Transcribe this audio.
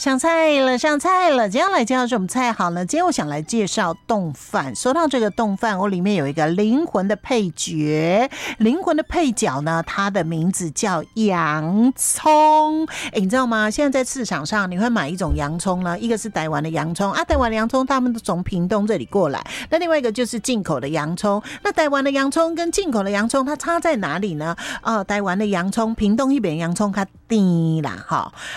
上菜了，上菜了！接下来介绍什么菜好呢？今天我想来介绍冻饭。说到这个冻饭，我里面有一个灵魂的配角，灵魂的配角呢，它的名字叫洋葱。你知道吗？现在在市场上你会买一种洋葱呢，一个是台湾的洋葱啊，台湾的洋葱他们都从屏东这里过来，那另外一个就是进口的洋葱。那台湾的洋葱跟进口的洋葱它差在哪里呢？台湾的洋葱，屏东那边洋葱它甜啦，哈。